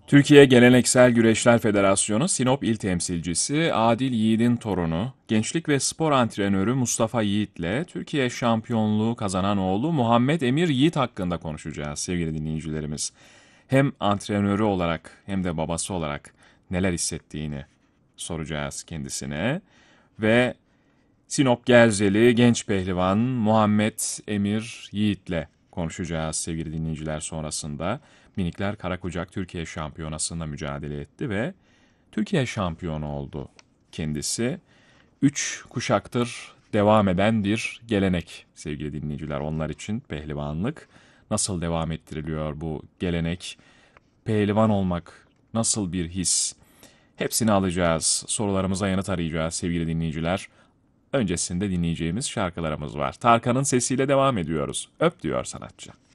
Türkiye Geleneksel Güreşler Federasyonu Sinop İl Temsilcisi Adil Yiğit'in torunu, gençlik ve spor antrenörü Mustafa Yiğit'le Türkiye şampiyonluğu kazanan oğlu Muhammed Emir Yiğit hakkında konuşacağız sevgili dinleyicilerimiz. Hem antrenörü olarak hem de babası olarak neler hissettiğini soracağız kendisine ve Sinop Gerzeli genç pehlivan Muhammed Emir Yiğit'le konuşacağız sevgili dinleyiciler sonrasında. Minikler Karakucak Türkiye Şampiyonası'nda mücadele etti ve Türkiye şampiyonu oldu kendisi. 3 kuşaktır devam eden bir gelenek sevgili dinleyiciler. Onlar için pehlivanlık nasıl devam ettiriliyor bu gelenek? Pehlivan olmak nasıl bir his? Hepsini alacağız. Sorularımıza yanıt arayacağız sevgili dinleyiciler. Öncesinde dinleyeceğimiz şarkılarımız var. Tarkan'ın sesiyle devam ediyoruz. Öp diyor sanatçı.